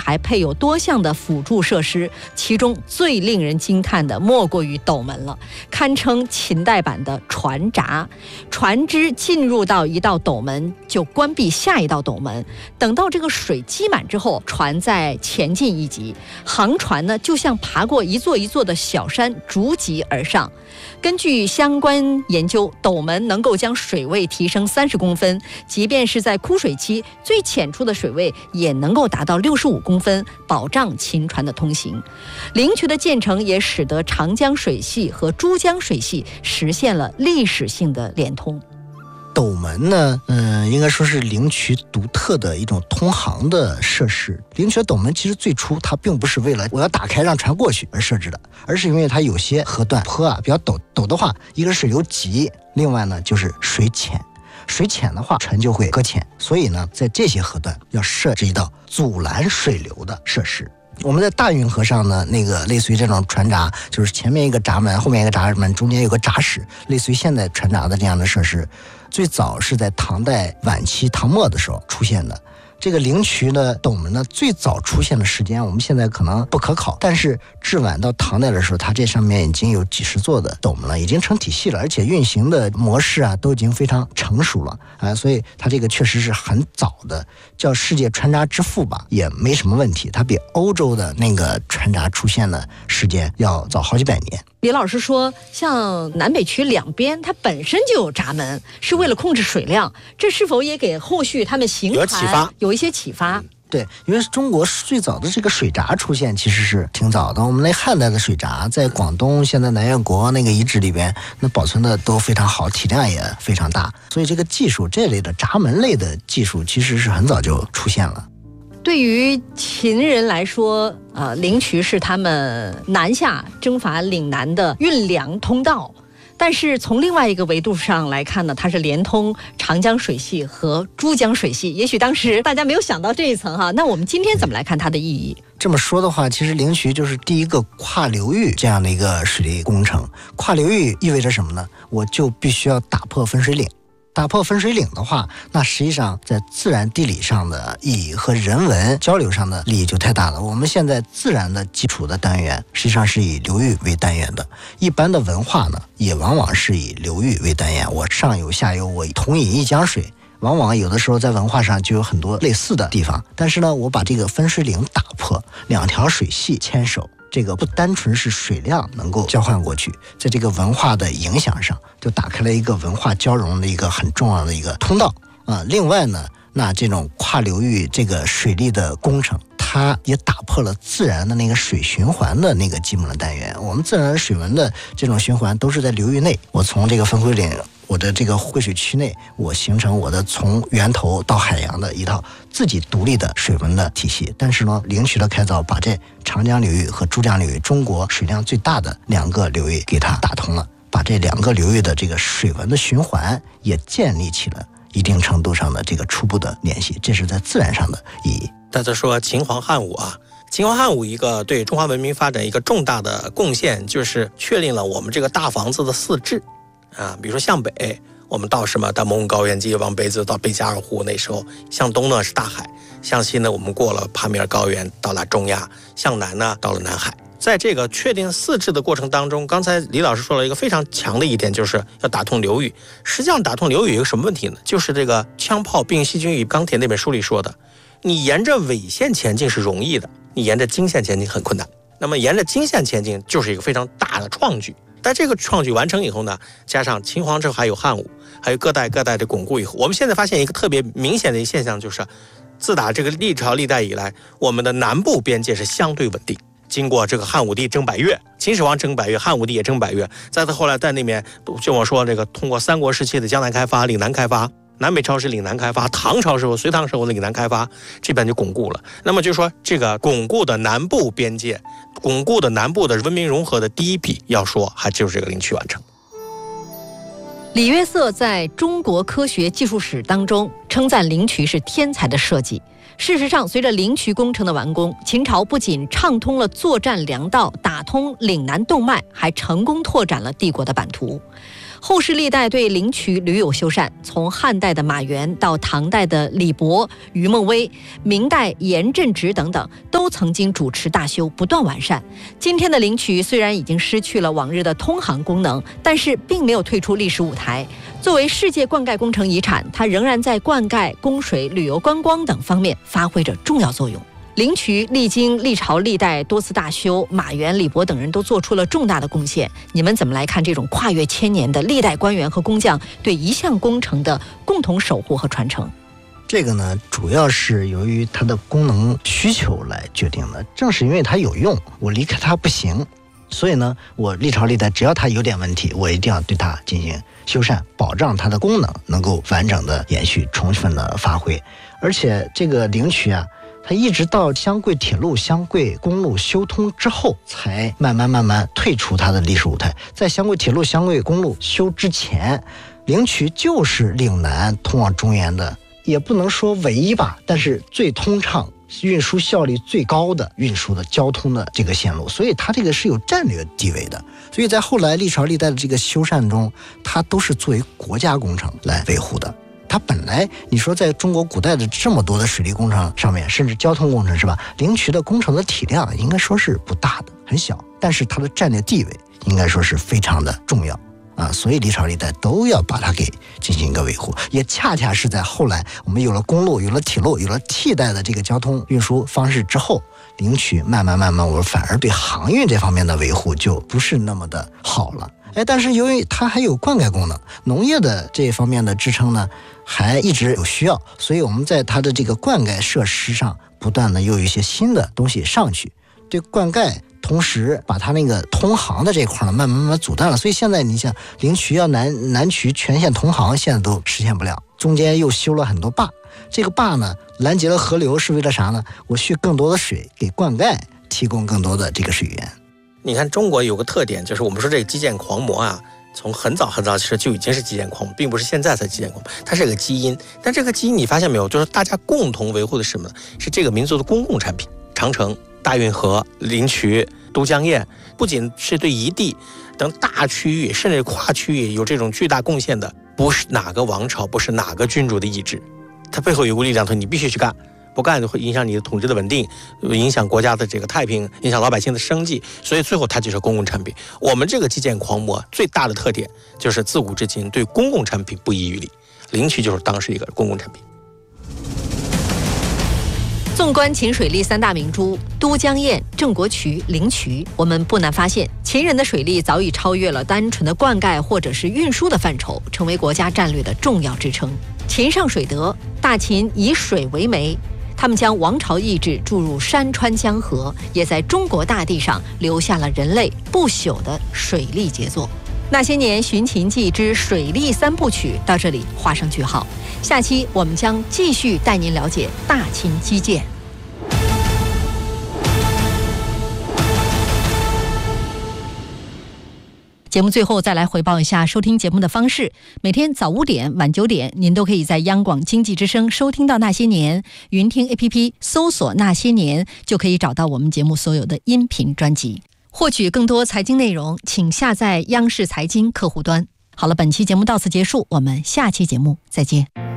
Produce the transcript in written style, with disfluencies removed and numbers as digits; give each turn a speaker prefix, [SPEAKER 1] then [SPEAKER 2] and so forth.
[SPEAKER 1] 还配有多项的辅助设施，其中最令人惊叹的莫过于斗门了，堪称秦代版的船闸。船只进入到一道斗门，就关闭下一道斗门，等到这个水积满之后，船再前进一级，航船呢就像爬过一座一座的小山，逐级而上。根据相关研究，斗门能够将水位提升30公分，即便是在枯水期，最浅处的水位也能够达到65公分，保障秦船的通行。灵渠的建成也使得长江水系和珠江水系实现了历史性的连通。
[SPEAKER 2] 斗门呢，应该说是灵渠独特的一种通航的设施。灵渠的斗门其实最初它并不是为了我要打开让船过去而设置的，而是因为它有些河段坡比较陡的话，一个是水流急，另外呢就是水浅。水浅的话，船就会搁浅，所以呢，在这些河段要设置一道阻拦水流的设施。我们在大运河上呢，那个类似于这种船闸，就是前面一个闸门，后面一个闸门，中间有个闸室，类似于现在船闸的这样的设施，最早是在唐代晚期唐末的时候出现的。这个灵渠呢，斗门呢，最早出现的时间我们现在可能不可考，但是至晚到唐代的时候，它这上面已经有几十座的斗门了，已经成体系了，而且运行的模式啊都已经非常成熟了啊，所以它这个确实是很早的，叫世界船闸之父吧，也没什么问题。它比欧洲的那个船闸出现的时间要早好几百年。
[SPEAKER 1] 李老师说，像南北渠两边它本身就有闸门，是为了控制水量，这是否也给后续他们行船有一些启发？
[SPEAKER 2] 对，因为中国最早的这个水闸出现其实是挺早的。我们那汉代的水闸在广东现在南越国那个遗址里边，那保存的都非常好，体量也非常大，所以这个技术这类的闸门类的技术其实是很早就出现了。
[SPEAKER 1] 对于秦人来说，灵渠是他们南下征伐岭南的运粮通道。但是从另外一个维度上来看呢，它是连通长江水系和珠江水系。也许当时大家没有想到这一层哈，那我们今天怎么来看它的意义？
[SPEAKER 2] 这么说的话，其实灵渠就是第一个跨流域这样的一个水利工程。跨流域意味着什么呢？我就必须要打破分水岭。打破分水岭的话，那实际上在自然地理上的意义和人文交流上的利益就太大了。我们现在自然的基础的单元实际上是以流域为单元的，一般的文化呢也往往是以流域为单元，我上游下游我同饮一江水，往往有的时候在文化上就有很多类似的地方。但是呢，我把这个分水岭打破，两条水系牵手，这个不单纯是水量能够交换过去，在这个文化的影响上就打开了一个文化交融的一个很重要的一个通道啊。另外呢，那这种跨流域这个水利的工程，它也打破了自然的那个水循环的那个基本的单元。我们自然水文的这种循环都是在流域内，我从这个分水岭，我的这个汇水区内，我形成我的从源头到海洋的一套自己独立的水文的体系。但是呢，灵渠的开凿把这长江流域和珠江流域，中国水量最大的两个流域给它打通了，把这两个流域的这个水文的循环也建立起了一定程度上的这个初步的联系，这是在自然上的意义。
[SPEAKER 3] 大家说秦皇汉武啊，秦皇汉武一个对中华文明发展一个重大的贡献，就是确立了我们这个大房子的四治啊。比如说向北，我们到什么到蒙古高原，继续往北走到贝加尔湖，那时候向东呢是大海，向西呢我们过了帕米尔高原到了中亚，向南呢到了南海。在这个确定四治的过程当中，刚才李老师说了一个非常强的一点，就是要打通流域。实际上打通流域有一个什么问题呢？就是这个枪炮、并细菌与钢铁那本书里说的，你沿着纬线前进是容易的，你沿着经线前进很困难。那么沿着经线前进就是一个非常大的创举。但这个创举完成以后呢，加上秦皇之后还有汉武，还有各代的巩固以后，我们现在发现一个特别明显的现象，就是自打这个历朝历代以来，我们的南部边界是相对稳定。经过这个汉武帝征百越，秦始皇征百越，汉武帝也征百越，再到后来在那边就我说这个通过三国时期的江南开发、岭南开发，南北朝是岭南开发，唐朝时候、隋唐时候的岭南开发，这边就巩固了。那么就说这个巩固的南部边界，巩固的南部的文明融合的第一笔，要说还就是这个灵渠完成。
[SPEAKER 1] 李约瑟在中国科学技术史当中称赞灵渠是天才的设计。事实上，随着灵渠工程的完工，秦朝不仅畅通了作战粮道，打通岭南动脉，还成功拓展了帝国的版图。 后世历代对灵渠屡有修缮，从汉代的马援到唐代的李博、于梦薇，明代严振直等等，都曾经主持大修，不断完善。今天的灵渠虽然已经失去了往日的通航功能，但是并没有退出历史舞台。作为世界灌溉工程遗产，它仍然在灌溉、供水、旅游观光等方面发挥着重要作用。灵渠历经历朝历代多次大修，马援、李博等人都做出了重大的贡献。你们怎么来看这种跨越千年的历代官员和工匠对一项工程的共同守护和传承？
[SPEAKER 2] 这个呢，主要是由于它的功能需求来决定的。正是因为它有用，我离开它不行，所以呢，我历朝历代只要它有点问题，我一定要对它进行修缮，保障它的功能能够完整的延续、充分的发挥。而且这个灵渠啊，它一直到湘桂铁路、湘桂公路修通之后，才慢慢退出它的历史舞台。在湘桂铁路、湘桂公路修之前，灵渠就是岭南通往中原的，也不能说唯一吧，但是最通畅、运输效率最高的运输的交通的这个线路，所以它这个是有战略地位的。所以在后来历朝历代的这个修缮中，它都是作为国家工程来维护的。它本来你说在中国古代的这么多的水利工程上面，甚至交通工程是吧，灵渠的工程的体量应该说是不大的，很小，但是它的战略地位应该说是非常的重要啊，所以历朝历代都要把它给进行一个维护。也恰恰是在后来我们有了公路、有了铁路、有了替代的这个交通运输方式之后，灵渠慢慢我反而对航运这方面的维护就不是那么的好了。但是由于它还有灌溉功能，农业的这方面的支撑呢还一直有需要，所以我们在它的这个灌溉设施上不断的又有一些新的东西上去，对灌溉同时把它那个通航的这块呢慢慢阻断了。所以现在你想灵渠要南渠全线通航，现在都实现不了，中间又修了很多坝。这个坝呢拦截了河流是为了啥呢？我蓄更多的水给灌溉提供更多的这个水源。
[SPEAKER 3] 你看中国有个特点，就是我们说这个基建狂魔啊，从很早其实就已经是基建狂魔，并不是现在才基建狂魔，它是个基因。但这个基因你发现没有，就是大家共同维护的是什么呢？是这个民族的公共产品。长城、大运河、灵渠、都江堰，不仅是对一地等大区域甚至跨区域有这种巨大贡献的，不是哪个王朝，不是哪个君主的意志，它背后有股力量说你必须去干，不干就会影响你的统治的稳定，影响国家的这个太平，影响老百姓的生计，所以最后它就是公共产品。我们这个基建狂魔最大的特点就是自古至今对公共产品不遗余力，灵渠就是当时一个公共产品。
[SPEAKER 1] 纵观秦水利三大明珠都江堰、郑国渠、灵渠，我们不难发现，秦人的水利早已超越了单纯的灌溉或者是运输的范畴，成为国家战略的重要支撑。秦上水德，大秦以水为媒，他们将王朝意志注入山川江河，也在中国大地上留下了人类不朽的水利杰作。那些年寻秦记之水利三部曲到这里画上句号，下期我们将继续带您了解大秦基建。节目最后再来回报一下收听节目的方式，每天早5点、晚9点，您都可以在央广经济之声收听到那些年，云听 APP 搜索那些年，就可以找到我们节目所有的音频专辑。获取更多财经内容，请下载央视财经客户端。好了，本期节目到此结束，我们下期节目再见。